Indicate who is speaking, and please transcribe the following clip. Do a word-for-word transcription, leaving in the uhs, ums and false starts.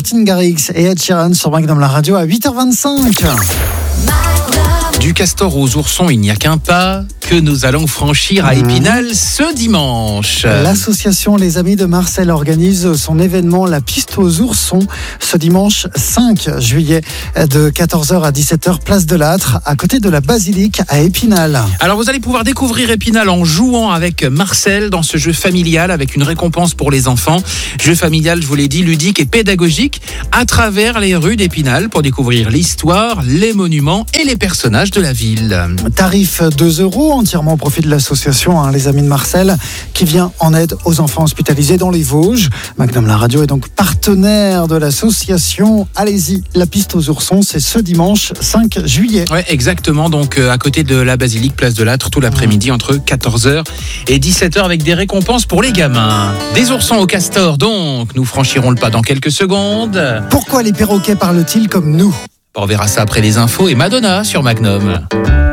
Speaker 1: Martin Garrix et Ed Sheeran sur Magnum la radio à huit heures vingt-cinq.
Speaker 2: Du castor aux oursons, il n'y a qu'un pas que nous allons franchir à Épinal ce dimanche.
Speaker 1: L'association Les Amis de Marcel organise son événement La Piste aux oursons ce dimanche cinq juillet de quatorze heures à dix-sept heures, place de l'Âtre, à côté de la Basilique à Épinal.
Speaker 2: Alors vous allez pouvoir découvrir Épinal en jouant avec Marcel dans ce jeu familial avec une récompense pour les enfants. Jeu familial, je vous l'ai dit, ludique et pédagogique à travers les rues d'Épinal pour découvrir l'histoire, les monuments et les personnages de la ville.
Speaker 1: Tarif deux euros, entièrement au profit de l'association hein, Les Amis de Marcel, qui vient en aide aux enfants hospitalisés dans les Vosges. Magnum la radio est donc partenaire de l'association. Allez-y, La Piste aux oursons, c'est ce dimanche cinq juillet.
Speaker 2: Ouais, exactement. Donc euh, à côté de la Basilique, place de l'Âtre, tout l'après-midi entre quatorze heures et dix-sept heures avec des récompenses pour les gamins. Des oursons au castor, donc nous franchirons le pas dans quelques secondes.
Speaker 1: Pourquoi les perroquets parlent-ils comme nous ?
Speaker 2: On verra ça après les infos et Madonna sur Magnum.